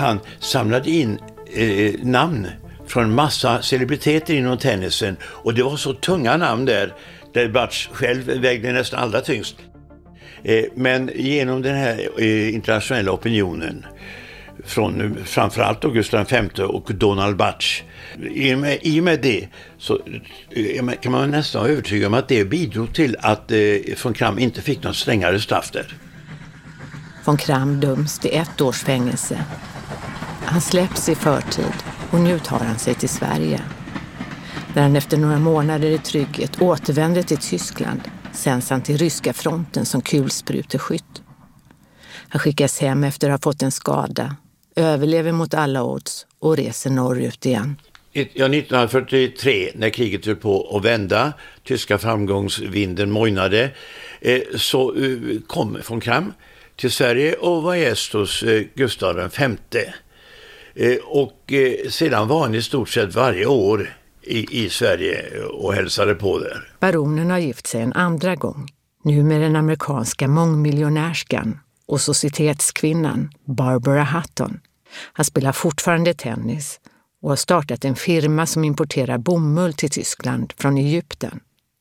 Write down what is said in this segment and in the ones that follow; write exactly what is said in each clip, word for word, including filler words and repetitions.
han samlade in eh, namn från massa celebriteter inom tennisen. Och det var så tunga namn där, där Butch själv vägde nästan allra tyngst. Eh, men genom den här eh, internationella opinionen från framförallt Gustav den femte och Donald Butch. I och med, i och med det så kan man nästan vara övertygad om att det bidrog till att eh, von Kram inte fick någon strängare straff där. Von Kram döms till ett års fängelse. Han släpps i förtid och nu tar han sig till Sverige. När han efter några månader i trygghet återvänder till Tyskland sänds han till ryska fronten som kulspruteskytt. Han skickas hem efter att ha fått en skada, överlever mot alla odds och reser norrut igen. Ja, nittonhundrafyrtiotre, när kriget höll på att vända, tyska framgångsvinden mojnade, eh, så eh, kom von Kram till Sverige och var gäst hos eh, Gustav den femte. Eh, och eh, sedan var han i stort sett varje år i, i Sverige och hälsade på där. Baronen har gift sig en andra gång, nu med den amerikanska mångmiljonärskan och societetskvinnan Barbara Hutton. Han spelar fortfarande tennis och har startat en firma som importerar bomull till Tyskland från Egypten.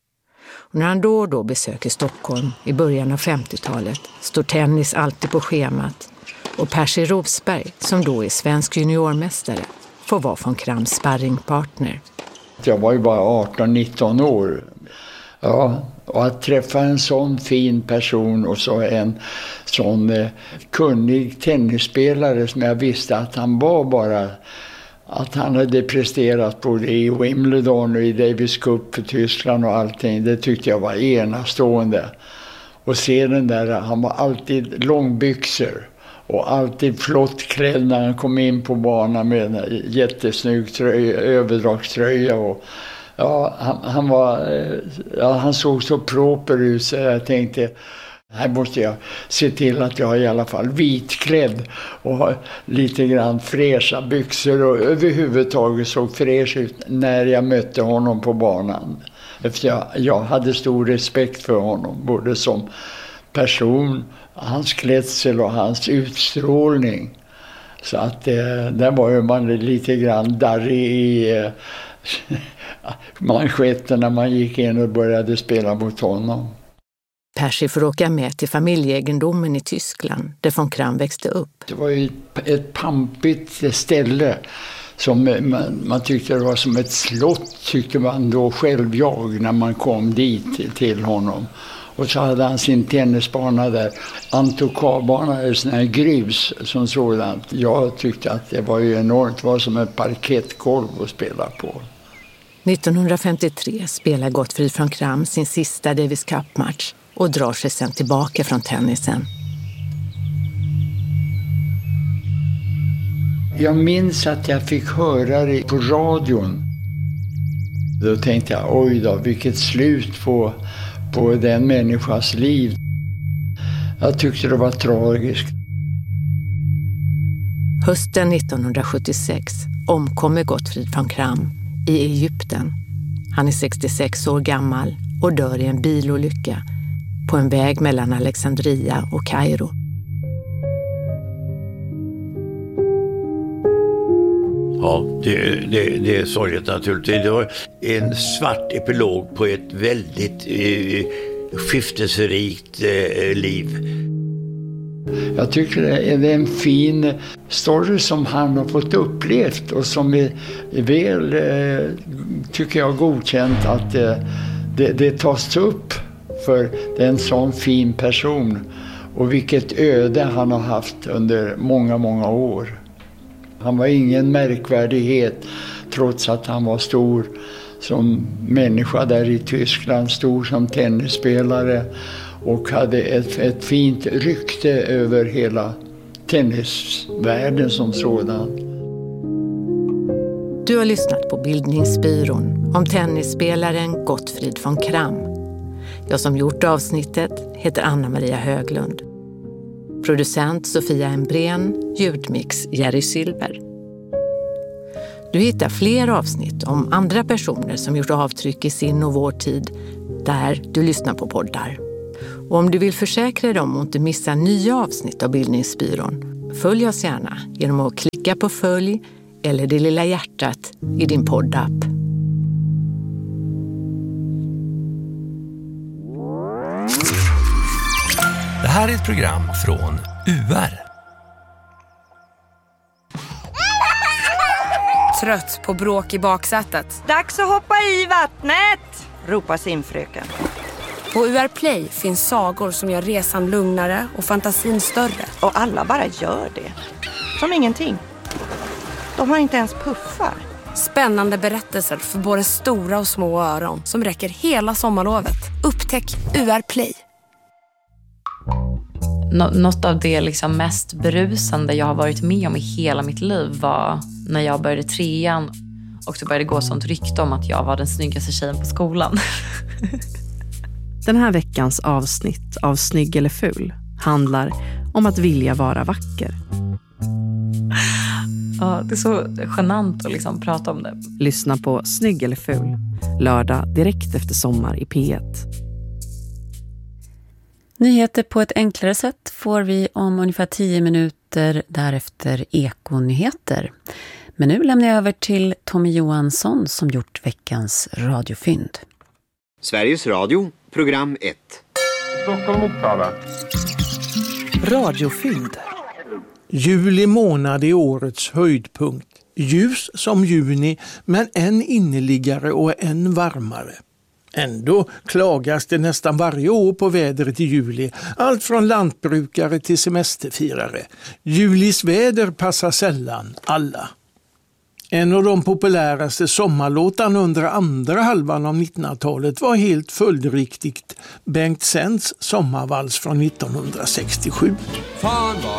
Och när han då och då besöker Stockholm i början av femtiotalet står tennis alltid på schemat och Percy Rosberg, som då är svensk juniormästare, får vara von Krams sparringpartner. Jag var ju bara arton nitton år. Ja, och att träffa en sån fin person och så en sån eh, kunnig tennisspelare som jag visste att han var bara, att han hade presterat både i Wimbledon och i Davis Cup för Tyskland och allting, det tyckte jag var enastående. Och se den där, han var alltid långbyxor och alltid flott klädd när han kom in på banan med en jättesnygg tröja, överdragströja och ja, han, han var, ja, han såg så proper ut så jag tänkte, här måste jag se till att jag är i alla fall vitklädd och har lite grann fräscha byxor och överhuvudtaget såg fräsch ut när jag mötte honom på banan. Efter jag, jag hade stor respekt för honom, både som person, hans klädsel och hans utstrålning. Så att eh, där var ju man lite grann darrig i eh, manschetten när man gick in och började spela mot honom. Percy får åka med till familjeegendomen i Tyskland där von Kram växte upp. Det var ju ett, ett pampigt ställe som man, man tyckte det var som ett slott, tyckte man då själv jag när man kom dit till honom. Och så hade han sin tennisbana där, Antokarbana, en sån här grus som sådant. Jag tyckte att det var ju enormt, det var som ett parkettgolv att spela på. nittonhundrafemtiotre spelar Gottfried von Kram sin sista Davis Cup-match och drar sig sedan tillbaka från tennisen. Jag minns att jag fick höra det på radion. Då tänkte jag, oj då, vilket slut på, på den människas liv. Jag tyckte det var tragiskt. Hösten nittonhundrasjuttiosex omkommer Gottfried von Kram i Egypten. Han är sextiosex år gammal och dör i en bilolycka på en väg mellan Alexandria och Kairo. Ja, det, det, det är sorgligt naturligtvis. Det var en svart epilog på ett väldigt eh, skiftesrikt eh, liv. Jag tycker det är en fin story som han har fått upplevt och som är, är väl, eh, tycker jag, godkänt att eh, det, det tas upp för det är en sån fin person och vilket öde han har haft under många, många år. Han var ingen märkvärdighet trots att han var stor som människa där i Tyskland, stor som tennisspelare och hade ett, ett fint rykte över hela tennisvärlden som sådan. Du har lyssnat på Bildningsbyrån om tennisspelaren Gottfried von Kram. Jag som gjort avsnittet heter Anna-Maria Höglund. Producent Sofia Embrén, ljudmix Jerry Silver. Du hittar fler avsnitt om andra personer som gjort avtryck i sin och vår tid där du lyssnar på poddar. Och om du vill försäkra dig om att inte missa nya avsnitt av Bildningsbyrån, Följ oss gärna genom att klicka på följ eller det lilla hjärtat i din poddapp. Det här är ett program från U R. Trött på bråk i baksätet. Dags att hoppa i vattnet, ropar simfröken. På U R Play finns sagor som gör resan lugnare och fantasin större. Och alla bara gör det. Som ingenting. De har inte ens puffar. Spännande berättelser för både stora och små öron som räcker hela sommarlovet. Upptäck U R Play. Nå- något av det liksom mest berusande jag har varit med om i hela mitt liv var när jag började trean och så började gå sånt rykte om att jag var den snyggaste tjejen på skolan. Den här veckans avsnitt av Snygg eller ful handlar om att vilja vara vacker. Ja, det är så genant att liksom prata om det. Lyssna på Snygg eller ful, lördag direkt efter sommar i P ett. Nyheter på ett enklare sätt får vi om ungefär tio minuter, därefter ekonyheter. Men nu lämnar jag över till Tommy Johansson som gjort veckans radiofynd. Sveriges Radio, program ett. Stockholm Uppsala. Radiofynd. Juli månad är årets höjdpunkt. Ljus som juni, men än innerligare och än varmare. Ändå klagas det nästan varje år på vädret i juli, allt från lantbrukare till semesterfirare. Julis väder passar sällan alla. En av de populäraste sommarlåtarna under andra halvan av nittonhundratalet var helt följdriktigt Bengt Sens sommarvals från nittonhundrasextiosju. Fan vad